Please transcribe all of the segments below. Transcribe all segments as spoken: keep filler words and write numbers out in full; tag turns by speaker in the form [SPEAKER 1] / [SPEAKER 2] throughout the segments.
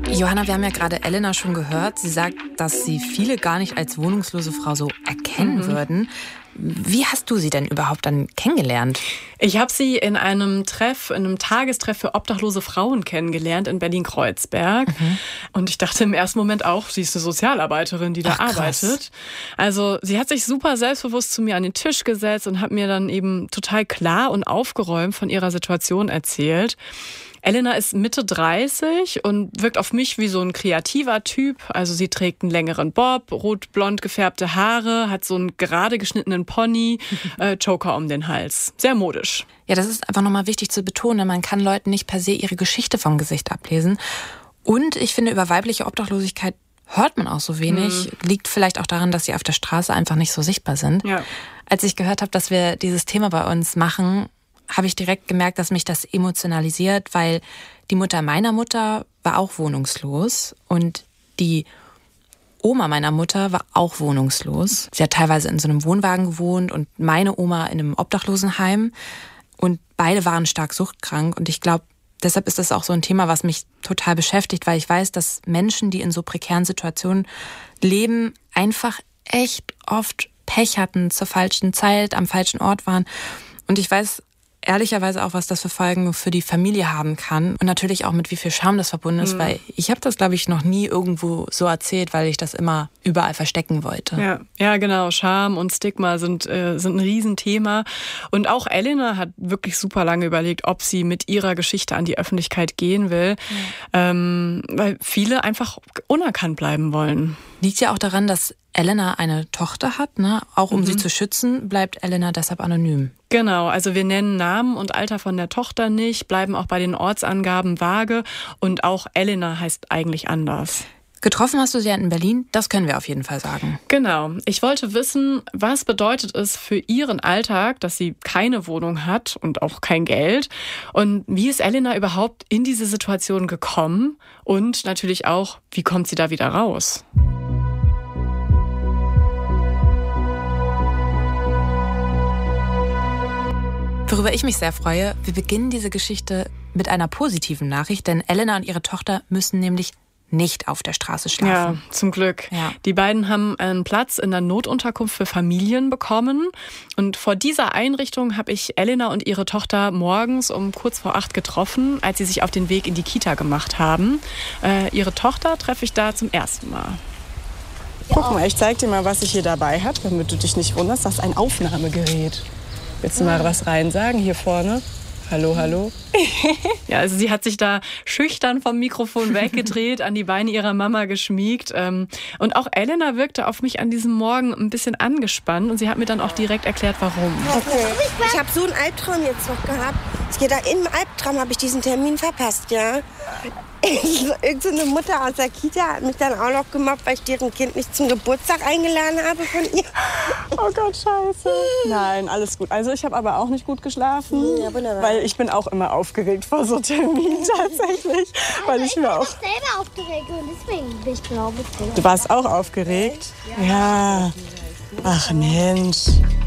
[SPEAKER 1] Johanna, wir haben ja gerade Elena schon gehört. Sie sagt, dass sie viele gar nicht als wohnungslose Frau so erkennen mhm. würden. Wie hast du sie denn überhaupt dann kennengelernt?
[SPEAKER 2] Ich habe sie in einem Treff, in einem Tagestreff für obdachlose Frauen kennengelernt in Berlin-Kreuzberg. Mhm. Und ich dachte im ersten Moment auch, sie ist eine Sozialarbeiterin, die da Ach, arbeitet. Also sie hat sich super selbstbewusst zu mir an den Tisch gesetzt und hat mir dann eben total klar und aufgeräumt von ihrer Situation erzählt. Elena ist Mitte dreißig und wirkt auf mich wie so ein kreativer Typ. Also sie trägt einen längeren Bob, rot-blond gefärbte Haare, hat so einen gerade geschnittenen Pony, äh, Choker um den Hals. Sehr modisch.
[SPEAKER 1] Ja, das ist einfach nochmal wichtig zu betonen. Man kann Leuten nicht per se ihre Geschichte vom Gesicht ablesen. Und ich finde, über weibliche Obdachlosigkeit hört man auch so wenig. Mhm. Liegt vielleicht auch daran, dass sie auf der Straße einfach nicht so sichtbar sind. Ja. Als ich gehört habe, dass wir dieses Thema bei uns machen, habe ich direkt gemerkt, dass mich das emotionalisiert, weil die Mutter meiner Mutter war auch wohnungslos und die Oma meiner Mutter war auch wohnungslos. Sie hat teilweise in so einem Wohnwagen gewohnt und meine Oma in einem Obdachlosenheim und beide waren stark suchtkrank und ich glaube, deshalb ist das auch so ein Thema, was mich total beschäftigt, weil ich weiß, dass Menschen, die in so prekären Situationen leben, einfach echt oft Pech hatten, zur falschen Zeit, am falschen Ort waren und ich weiß ehrlicherweise auch, was das für Folgen für die Familie haben kann und natürlich auch mit wie viel Scham das verbunden ist, mhm. weil ich habe das, glaube ich, noch nie irgendwo so erzählt, weil ich das immer überall verstecken wollte.
[SPEAKER 2] Ja, ja genau. Scham und Stigma sind, äh, sind ein Riesenthema und auch Elena hat wirklich super lange überlegt, ob sie mit ihrer Geschichte an die Öffentlichkeit gehen will, mhm. ähm, weil viele einfach unerkannt bleiben wollen.
[SPEAKER 1] Liegt ja auch daran, dass Elena eine Tochter hat, ne? Auch um mhm. sie zu schützen, bleibt Elena deshalb anonym.
[SPEAKER 2] Genau, also wir nennen Namen und Alter von der Tochter nicht, bleiben auch bei den Ortsangaben vage und auch Elena heißt eigentlich anders.
[SPEAKER 1] Getroffen hast du sie ja in Berlin, das können wir auf jeden Fall sagen.
[SPEAKER 2] Genau. Ich wollte wissen, was bedeutet es für ihren Alltag, dass sie keine Wohnung hat und auch kein Geld? Und wie ist Elena überhaupt in diese Situation gekommen? Und natürlich auch, wie kommt sie da wieder raus?
[SPEAKER 1] Worüber ich mich sehr freue, wir beginnen diese Geschichte mit einer positiven Nachricht, denn Elena und ihre Tochter müssen nämlich nicht auf der Straße schlafen.
[SPEAKER 2] Ja, zum Glück.
[SPEAKER 1] Ja.
[SPEAKER 2] Die beiden haben einen Platz in der Notunterkunft für Familien bekommen. Und vor dieser Einrichtung habe ich Elena und ihre Tochter morgens um kurz vor acht getroffen, als sie sich auf den Weg in die Kita gemacht haben. Äh, ihre Tochter treffe ich da zum ersten Mal.
[SPEAKER 3] Guck mal, ich zeig dir mal, was ich hier dabei habe, damit du dich nicht wunderst. Das ist ein Aufnahmegerät. Willst du mal was rein sagen hier vorne? Hallo, hallo.
[SPEAKER 2] Ja, also sie hat sich da schüchtern vom Mikrofon weggedreht, an die Beine ihrer Mama geschmiegt. Und auch Elena wirkte auf mich an diesem Morgen ein bisschen angespannt. Und sie hat mir dann auch direkt erklärt, warum.
[SPEAKER 4] Okay. Ich habe so einen Albtraum jetzt noch gehabt. Ich gehe da im Albtraum, habe ich diesen Termin verpasst, ja. Irgend so eine Mutter aus der Kita hat mich dann auch noch gemobbt, weil ich deren Kind nicht zum Geburtstag eingeladen habe von ihr.
[SPEAKER 3] Oh Gott, scheiße. Nein, alles gut. Also ich habe aber auch nicht gut geschlafen, ja, wunderbar. Weil ich bin auch immer aufgeregt vor so Terminen tatsächlich.
[SPEAKER 5] Also
[SPEAKER 3] weil ich,
[SPEAKER 5] ich
[SPEAKER 3] mir
[SPEAKER 5] war
[SPEAKER 3] auch
[SPEAKER 5] selber aufgeregt und deswegen bin ich glaube ich.
[SPEAKER 3] Du warst auch aufgeregt? Ja. Ach Mensch.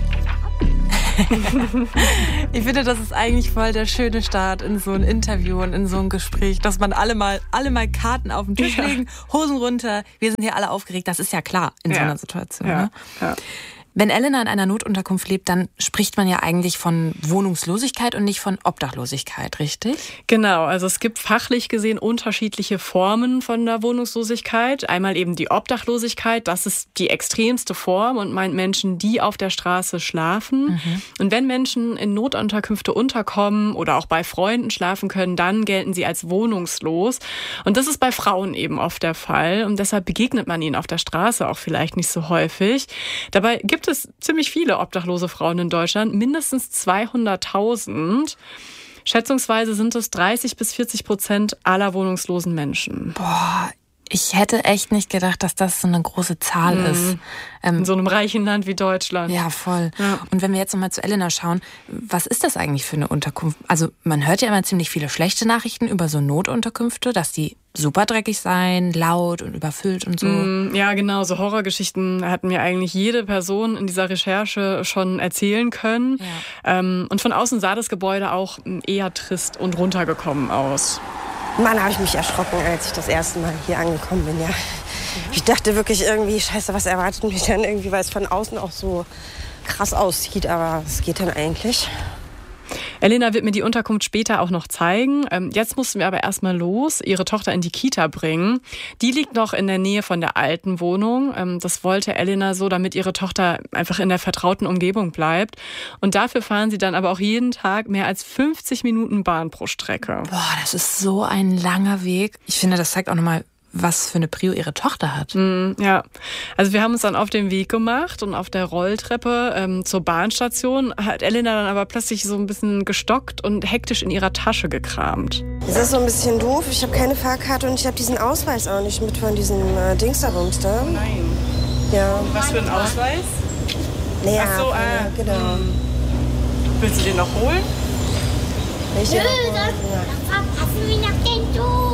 [SPEAKER 1] Ich finde, das ist eigentlich voll der schöne Start in so ein Interview und in so ein Gespräch, dass man alle mal, alle mal Karten auf den Tisch ja. legen, Hosen runter. Wir sind hier alle aufgeregt, das ist ja klar in ja. so einer Situation.
[SPEAKER 2] Ja.
[SPEAKER 1] Ne?
[SPEAKER 2] Ja.
[SPEAKER 1] Wenn Elena in einer Notunterkunft lebt, dann spricht man ja eigentlich von Wohnungslosigkeit und nicht von Obdachlosigkeit, richtig?
[SPEAKER 2] Genau, also es gibt fachlich gesehen unterschiedliche Formen von der Wohnungslosigkeit. Einmal eben die Obdachlosigkeit, das ist die extremste Form und meint Menschen, die auf der Straße schlafen. Mhm. Und wenn Menschen in Notunterkünfte unterkommen oder auch bei Freunden schlafen können, dann gelten sie als wohnungslos. Und das ist bei Frauen eben oft der Fall und deshalb begegnet man ihnen auf der Straße auch vielleicht nicht so häufig. Dabei gibt Gibt es ziemlich viele obdachlose Frauen in Deutschland, mindestens zweihunderttausend. Schätzungsweise sind es dreißig bis vierzig Prozent aller wohnungslosen Menschen.
[SPEAKER 1] Boah, ich hätte echt nicht gedacht, dass das so eine große Zahl mhm. ist.
[SPEAKER 2] Ähm, in so einem reichen Land wie Deutschland.
[SPEAKER 1] Ja, voll. Ja. Und wenn wir jetzt nochmal zu Elena schauen, was ist das eigentlich für eine Unterkunft? Also man hört ja immer ziemlich viele schlechte Nachrichten über so Notunterkünfte, dass die super dreckig sein, laut und überfüllt und so.
[SPEAKER 2] Mm, ja, genau. So Horrorgeschichten hat mir eigentlich jede Person in dieser Recherche schon erzählen können. Ja. Ähm, und von außen sah das Gebäude auch eher trist und runtergekommen aus.
[SPEAKER 4] Mann, habe ich mich erschrocken, als ich das erste Mal hier angekommen bin, ja. Ich dachte wirklich irgendwie, scheiße, was erwartet mich dann irgendwie, weil es von außen auch so krass aussieht, aber es geht dann eigentlich.
[SPEAKER 2] Elena wird mir die Unterkunft später auch noch zeigen. Jetzt mussten wir aber erstmal los, ihre Tochter in die Kita bringen. Die liegt noch in der Nähe von der alten Wohnung. Das wollte Elena so, damit ihre Tochter einfach in der vertrauten Umgebung bleibt. Und dafür fahren sie dann aber auch jeden Tag mehr als fünfzig Minuten Bahn pro Strecke.
[SPEAKER 1] Boah, das ist so ein langer Weg. Ich finde, das zeigt auch nochmal, was für eine Prio ihre Tochter hat.
[SPEAKER 2] Mm, ja, also wir haben uns dann auf den Weg gemacht und auf der Rolltreppe ähm, zur Bahnstation hat Elena dann aber plötzlich so ein bisschen gestockt und hektisch in ihrer Tasche gekramt.
[SPEAKER 4] Das ist so ein bisschen doof. Ich habe keine Fahrkarte und ich habe diesen Ausweis auch nicht mit von diesem äh, Dings da rum.
[SPEAKER 2] Oh nein.
[SPEAKER 4] Ja.
[SPEAKER 2] Was für ein Ausweis?
[SPEAKER 4] Naja,
[SPEAKER 2] Ach so, ah,
[SPEAKER 4] ja, genau.
[SPEAKER 2] Hm. Willst du den noch holen?
[SPEAKER 4] Welche?
[SPEAKER 5] Nö, das verpassen wir nach dem Zug.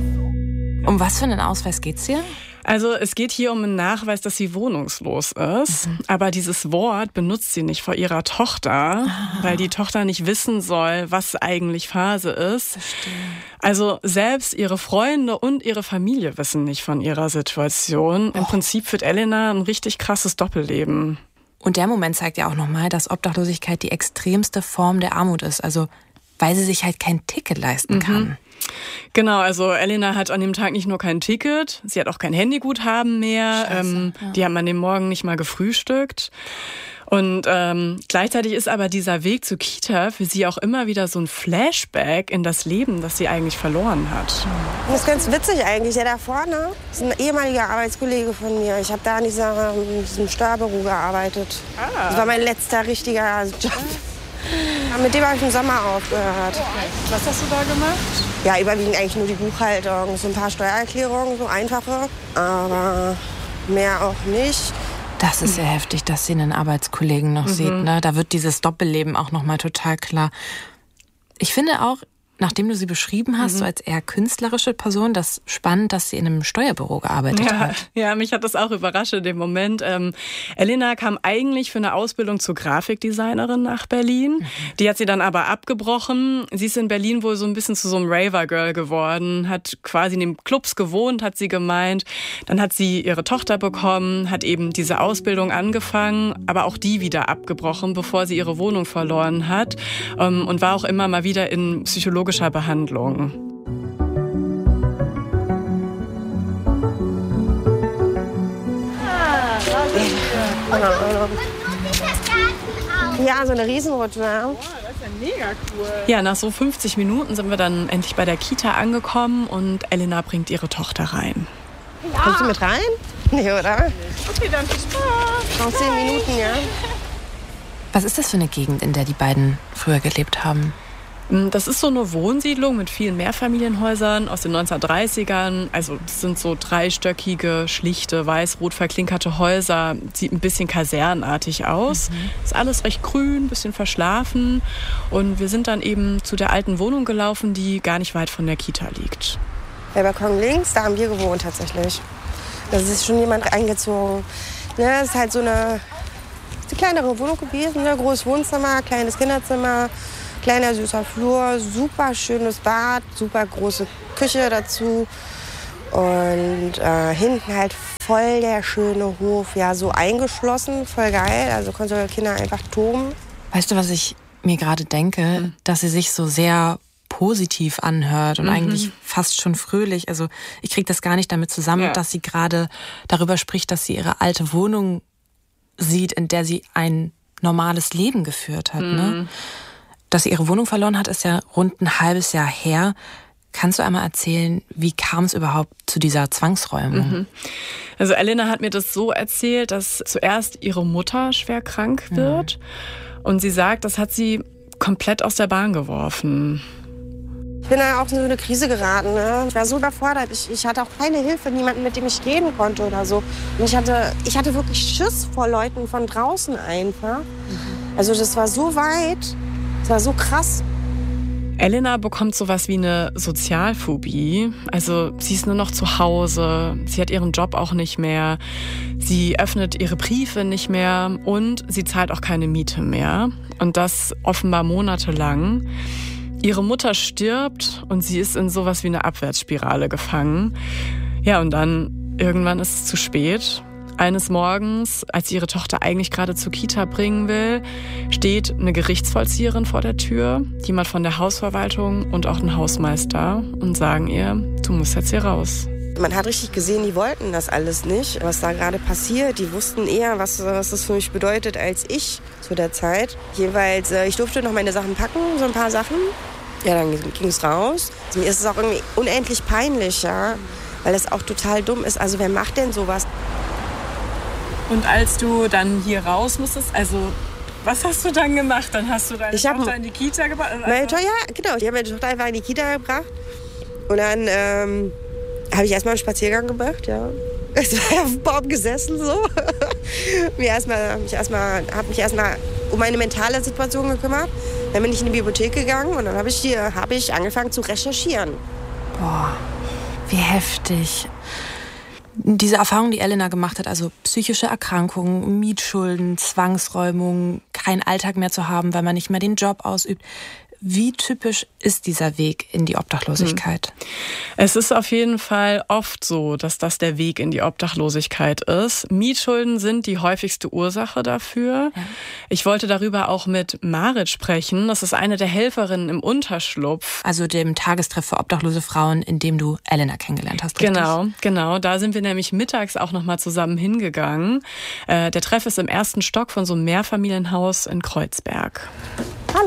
[SPEAKER 1] Um was für einen Ausweis geht's hier?
[SPEAKER 2] Also es geht hier um einen Nachweis, dass sie wohnungslos ist. Mhm. Aber dieses Wort benutzt sie nicht vor ihrer Tochter, ah. weil die Tochter nicht wissen soll, was eigentlich Phase ist.
[SPEAKER 1] Verstehe.
[SPEAKER 2] Also selbst ihre Freunde und ihre Familie wissen nicht von ihrer Situation. Im oh. Prinzip führt Elena ein richtig krasses Doppelleben.
[SPEAKER 1] Und der Moment zeigt ja auch nochmal, dass Obdachlosigkeit die extremste Form der Armut ist. Also weil sie sich halt kein Ticket leisten kann.
[SPEAKER 2] Mhm. Genau, also Elena hat an dem Tag nicht nur kein Ticket, sie hat auch kein Handyguthaben mehr.
[SPEAKER 1] Scheiße,
[SPEAKER 2] ähm,
[SPEAKER 1] ja.
[SPEAKER 2] Die haben an dem Morgen nicht mal gefrühstückt. Und ähm, gleichzeitig ist aber dieser Weg zur Kita für sie auch immer wieder so ein Flashback in das Leben, das sie eigentlich verloren hat.
[SPEAKER 4] Das ist ganz witzig eigentlich. Der da vorne ist ein ehemaliger Arbeitskollege von mir. Ich habe da in, dieser, in diesem Steuerbüro gearbeitet.
[SPEAKER 2] Ah.
[SPEAKER 4] Das war mein letzter richtiger Job. Mit dem habe ich im Sommer aufgehört.
[SPEAKER 2] Was hast du da gemacht?
[SPEAKER 4] Ja, überwiegend eigentlich nur die Buchhaltung, so ein paar Steuererklärungen, so einfache, aber mehr auch nicht.
[SPEAKER 1] Das ist ja heftig, dass sie einen Arbeitskollegen noch mhm. sieht. Ne? Da wird dieses Doppelleben auch nochmal total klar. Ich finde auch, nachdem du sie beschrieben hast, mhm. so als eher künstlerische Person, das spannend, dass sie in einem Steuerbüro gearbeitet
[SPEAKER 2] ja,
[SPEAKER 1] hat.
[SPEAKER 2] Ja, mich hat das auch überrascht in dem Moment. Ähm, Elena kam eigentlich für eine Ausbildung zur Grafikdesignerin nach Berlin. Mhm. Die hat sie dann aber abgebrochen. Sie ist in Berlin wohl so ein bisschen zu so einem Raver-Girl geworden, hat quasi in den Clubs gewohnt, hat sie gemeint. Dann hat sie ihre Tochter bekommen, hat eben diese Ausbildung angefangen, aber auch die wieder abgebrochen, bevor sie ihre Wohnung verloren hat, ähm, und war auch immer mal wieder in psychologischer Behandlung.
[SPEAKER 4] Ja, so eine Riesenrutsche.
[SPEAKER 2] Oh, das ist ja mega cool. Ja, nach so fünfzig Minuten sind wir dann endlich bei der Kita angekommen und Elena bringt ihre Tochter rein.
[SPEAKER 4] Ja. Kommst du mit rein? Nee, oder?
[SPEAKER 2] Okay, dann viel Spaß.
[SPEAKER 4] Noch zehn Minuten, ja.
[SPEAKER 1] Was ist das für eine Gegend, in der die beiden früher gelebt haben?
[SPEAKER 2] Das ist so eine Wohnsiedlung mit vielen Mehrfamilienhäusern aus den neunzehnhundertdreißigern. Also das sind so dreistöckige, schlichte, weiß-rot verklinkerte Häuser. Sieht ein bisschen kasernenartig aus. Mhm. Ist alles recht grün, ein bisschen verschlafen. Und wir sind dann eben zu der alten Wohnung gelaufen, die gar nicht weit von der Kita liegt.
[SPEAKER 4] Der Balkon links, da haben wir gewohnt tatsächlich. Da ist schon jemand eingezogen. Ja, das ist halt so eine, eine kleinere Wohnung gewesen. Ne? Großes Wohnzimmer, kleines Kinderzimmer. Kleiner, süßer Flur, super schönes Bad, super große Küche dazu. Und äh, hinten halt voll der schöne Hof, ja, so eingeschlossen, voll geil. Also konnte die Kinder einfach toben.
[SPEAKER 1] Weißt du, was ich mir gerade denke? Mhm. Dass sie sich so sehr positiv anhört und mhm. eigentlich fast schon fröhlich. Also ich kriege das gar nicht damit zusammen, ja. dass sie gerade darüber spricht, dass sie ihre alte Wohnung sieht, in der sie ein normales Leben geführt hat, mhm. ne? Dass sie ihre Wohnung verloren hat, ist ja rund ein halbes Jahr her. Kannst du einmal erzählen, wie kam es überhaupt zu dieser Zwangsräumung? Mhm.
[SPEAKER 2] Also Elena hat mir das so erzählt, dass zuerst ihre Mutter schwer krank wird. Mhm. Und sie sagt, das hat sie komplett aus der Bahn geworfen.
[SPEAKER 4] Ich bin da auch in so eine Krise geraten. Ne? Ich war so überfordert. Ich, ich hatte auch keine Hilfe, niemanden, mit dem ich reden konnte oder so. Und ich hatte, ich hatte wirklich Schiss vor Leuten von draußen einfach. Mhm. Also das war so weit. Das war so krass.
[SPEAKER 2] Elena bekommt sowas wie eine Sozialphobie. Also sie ist nur noch zu Hause, sie hat ihren Job auch nicht mehr, sie öffnet ihre Briefe nicht mehr und sie zahlt auch keine Miete mehr. Und das offenbar monatelang. Ihre Mutter stirbt und sie ist in sowas wie eine Abwärtsspirale gefangen. Ja, und dann irgendwann ist es zu spät. Eines Morgens, als sie ihre Tochter eigentlich gerade zur Kita bringen will, steht eine Gerichtsvollzieherin vor der Tür, jemand von der Hausverwaltung und auch ein Hausmeister und sagen ihr, du musst jetzt hier raus.
[SPEAKER 4] Man hat richtig gesehen, die wollten das alles nicht, was da gerade passiert. Die wussten eher, was, was das für mich bedeutet, als ich zu der Zeit. Jeweils, äh, ich durfte noch meine Sachen packen, so ein paar Sachen. Ja, dann ging es raus. Also mir ist es auch irgendwie unendlich peinlich, ja, weil es auch total dumm ist. Also wer macht denn sowas?
[SPEAKER 2] Und als du dann hier raus musstest, also was hast du dann gemacht? Dann hast du deine
[SPEAKER 4] ich hab,
[SPEAKER 2] Tochter in die Kita gebracht? Also
[SPEAKER 4] meine Tochter, ja, genau. Ich habe meine Tochter einfach in die Kita gebracht. Und dann ähm, habe ich erstmal einen Spaziergang gemacht, ja. Ich war auf dem Baum gesessen, so. mir erstmal, hab mich erstmal, habe mich erstmal um meine mentale Situation gekümmert. Dann bin ich in die Bibliothek gegangen und dann habe ich, hier, hab ich angefangen zu recherchieren.
[SPEAKER 1] Boah, wie heftig. Diese Erfahrung, die Elena gemacht hat, also psychische Erkrankungen, Mietschulden, Zwangsräumung, keinen Alltag mehr zu haben, weil man nicht mehr den Job ausübt. Wie typisch ist dieser Weg in die Obdachlosigkeit?
[SPEAKER 2] Es ist auf jeden Fall oft so, dass das der Weg in die Obdachlosigkeit ist. Mietschulden sind die häufigste Ursache dafür. Ja. Ich wollte darüber auch mit Marit sprechen. Das ist eine der Helferinnen im Unterschlupf.
[SPEAKER 1] Also dem Tagestreff für obdachlose Frauen, in dem du Elena kennengelernt hast, richtig?
[SPEAKER 2] Genau, genau. Da sind wir nämlich mittags auch noch mal zusammen hingegangen. Der Treff ist im ersten Stock von so einem Mehrfamilienhaus in Kreuzberg.
[SPEAKER 4] Hallo!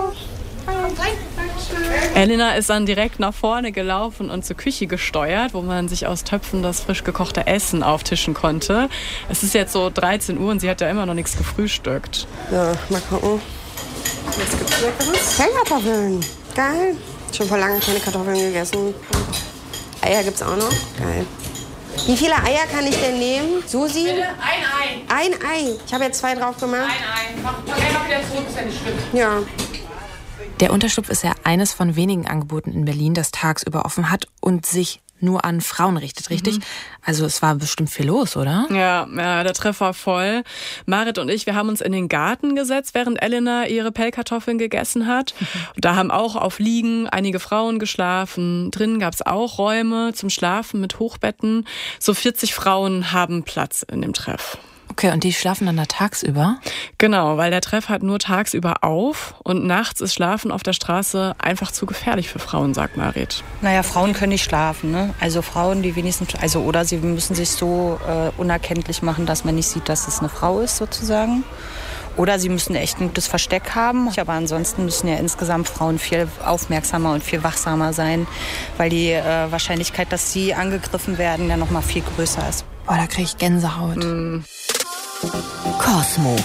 [SPEAKER 2] Elena ist dann direkt nach vorne gelaufen und zur Küche gesteuert, wo man sich aus Töpfen das frisch gekochte Essen auftischen konnte. Es ist jetzt so dreizehn Uhr und sie hat ja immer noch nichts gefrühstückt.
[SPEAKER 4] Ja, mal gucken. Was gibt's Leckeres? Pellkartoffeln. Geil. Schon vor lange keine Kartoffeln gegessen. Eier gibt's auch noch. Geil. Wie viele Eier kann ich denn nehmen? Susi?
[SPEAKER 6] Bitte ein Ei.
[SPEAKER 4] Ein Ei. Ich habe jetzt zwei drauf gemacht.
[SPEAKER 6] Ein Ei. Mach einfach wieder zurück, ist ja nicht schlimm.
[SPEAKER 4] Ja.
[SPEAKER 1] Der Unterschlupf ist ja eines von wenigen Angeboten in Berlin, das tagsüber offen hat und sich nur an Frauen richtet, richtig? Mhm. Also es war bestimmt viel los, oder?
[SPEAKER 2] Ja, ja, der Treff war voll. Marit und ich, wir haben uns in den Garten gesetzt, während Elena ihre Pellkartoffeln gegessen hat. Mhm. Da haben auch auf Liegen einige Frauen geschlafen. Drinnen gab es auch Räume zum Schlafen mit Hochbetten. So vierzig Frauen haben Platz in dem Treff.
[SPEAKER 1] Okay, und die schlafen dann da tagsüber?
[SPEAKER 2] Genau, weil der Treff hat nur tagsüber auf und nachts ist Schlafen auf der Straße einfach zu gefährlich für Frauen, sagt Marit.
[SPEAKER 7] Naja, Frauen können nicht schlafen, ne? Also Frauen, die wenigstens, also oder sie müssen sich so äh, unerkenntlich machen, dass man nicht sieht, dass es eine Frau ist sozusagen. Oder sie müssen echt ein gutes Versteck haben. Aber ansonsten müssen ja insgesamt Frauen viel aufmerksamer und viel wachsamer sein, weil die äh, Wahrscheinlichkeit, dass sie angegriffen werden, ja noch mal viel größer ist.
[SPEAKER 1] Boah, da kriege ich Gänsehaut.
[SPEAKER 2] Mm.
[SPEAKER 8] Cosmo.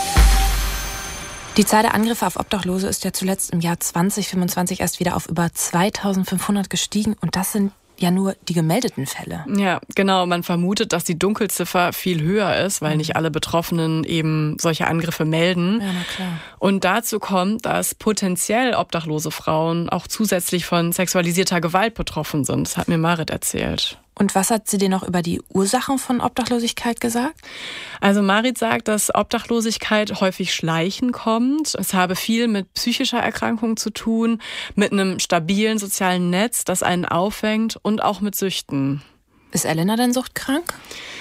[SPEAKER 1] Die Zahl der Angriffe auf Obdachlose ist ja zuletzt im Jahr zwanzig fünfundzwanzig erst wieder auf über zweitausendfünfhundert gestiegen. Und das sind ja nur die gemeldeten Fälle.
[SPEAKER 2] Ja, genau. Man vermutet, dass die Dunkelziffer viel höher ist, weil nicht alle Betroffenen eben solche Angriffe melden.
[SPEAKER 1] Ja, na klar.
[SPEAKER 2] Und dazu kommt, dass potenziell obdachlose Frauen auch zusätzlich von sexualisierter Gewalt betroffen sind. Das hat mir Marit erzählt.
[SPEAKER 1] Und was hat sie dir noch über die Ursachen von Obdachlosigkeit gesagt?
[SPEAKER 2] Also Marit sagt, dass Obdachlosigkeit häufig schleichend kommt. Es habe viel mit psychischer Erkrankung zu tun, mit einem stabilen sozialen Netz, das einen auffängt und auch mit Süchten.
[SPEAKER 1] Ist Elena denn suchtkrank?